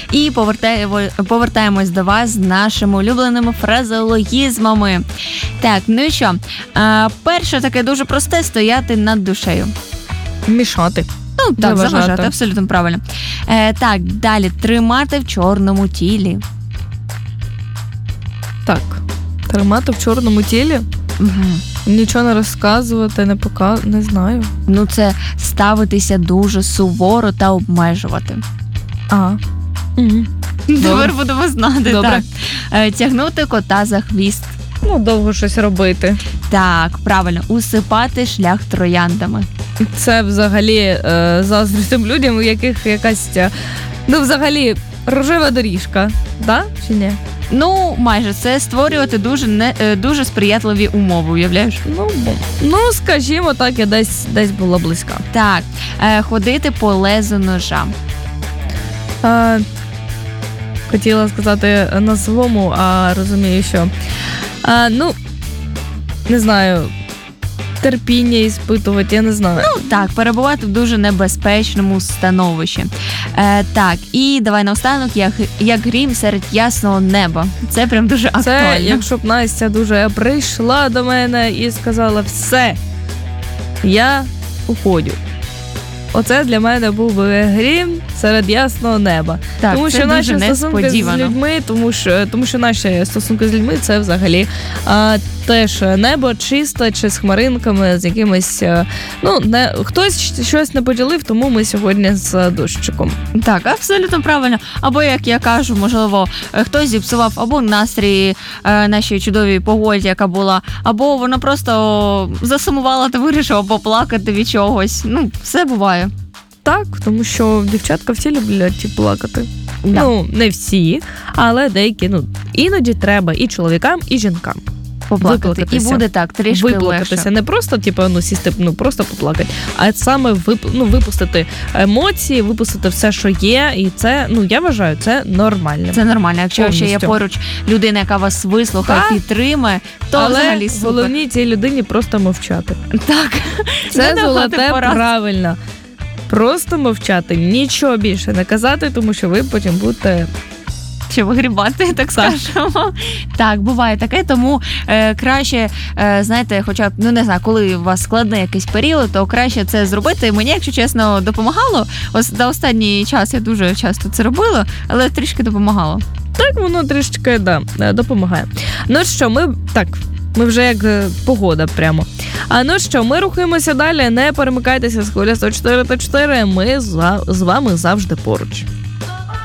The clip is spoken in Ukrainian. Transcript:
І повертаємось до вас з нашими улюбленими фразеологізмами. Так, ну і що? Перше таке дуже просте – стояти над душею. Мішати. Ну, так, заважати, абсолютно правильно. Так, далі. Тримати в чорному тілі. Так. Тримати в чорному тілі? Угу. Нічого не розказувати, не знаю. Ну, це ставитися дуже суворо та обмежувати. Угу. Тепер будемо знати. Добре. Так. Тягнути кота за хвіст. Ну, довго щось робити. Так, правильно. Усипати шлях трояндами. Це взагалі заздрю тим людям, у яких якась, ну, взагалі, рожева доріжка. Да? Чи ні? Ну, майже. Це створювати дуже сприятливі умови, уявляєш? Ну, скажімо так, я десь була близька. Так. Ходити по лезу ножа. Хотіла сказати на злому, а розумію, що... ну, не знаю... терпіння іспитувати, я не знаю. Ну, так, перебувати в дуже небезпечному становищі. Так, і давай наостанок, як грім серед ясного неба. Це прям дуже актуально. Це, якщо б Настя дуже прийшла до мене і сказала: все, я уходю. Оце для мене був би грім серед ясного неба. Так, тому це що дуже наші стосунки з людьми, тому що наші стосунки з людьми – це взагалі теж небо чисте, чи з хмаринками, з якимось, хтось щось не поділив, тому ми сьогодні з дощиком. Так, абсолютно правильно. Або, як я кажу, можливо, хтось зіпсував або настрій нашій чудовій погоді, яка була, або вона просто засумувала та вирішила поплакати від чогось. Ну, все буває. Так, тому що дівчатка всі люблять плакати. Да. Ну, не всі, але деякі, іноді треба і чоловікам, і жінкам. Поплакати. І буде так, трішки виплакатися. легше. Не просто, сісти, просто поплакати, а саме випустити емоції, випустити все, що є, і це, я вважаю, це нормально. Це нормально. Якщо ще є поруч людина, яка вас вислухає, підтримає, то але взагалі супер. головні цій людині просто мовчати. Так. Це золоте правильно. Просто мовчати, нічого більше не казати, тому що ви потім будете... Чи вигрібати, так скажемо. Так, буває таке, тому краще, знаєте, хоча б, не знаю, коли у вас складний якийсь період, то краще це зробити. Мені, якщо чесно, допомагало. За останній час я дуже часто це робила, але трішки допомагало. Так, воно трішки, допомагає. Ну що, ми вже як погода прямо. Ну що, ми рухаємося далі, не перемикайтеся з Хвиля 104.4, ми з вами завжди поруч.